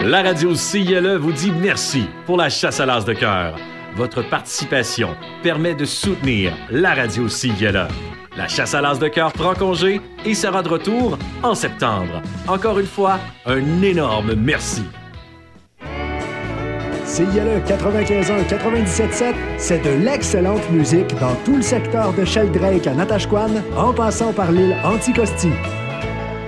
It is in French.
La radio CILE vous dit merci pour la chasse à l'as de cœur. Votre participation permet de soutenir la radio CILE. La chasse à l'as de cœur prend congé et sera de retour en septembre. Encore une fois, un énorme merci. CILE 95.1 97.7, c'est de l'excellente musique dans tout le secteur de Sheldrake à Natashquan, en passant par l'île Anticosti.